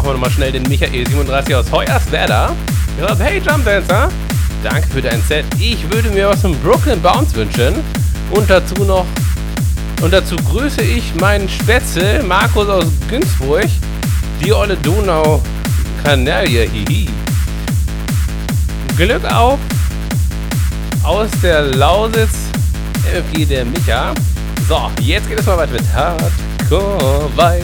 machen wir nochmal schnell den Michael 37 aus Hoyerswerda. Ja, hey Jump Dancer, danke für dein Set. Ich würde mir was von Brooklyn Bounce wünschen. Und dazu grüße ich meinen Spätzle Markus aus Günzburg. Die olle Donau-Kanaille, hihi. Glück auf aus der Lausitz, MFG der Micha. So, jetzt geht es mal weiter mit Hardcore Vibe.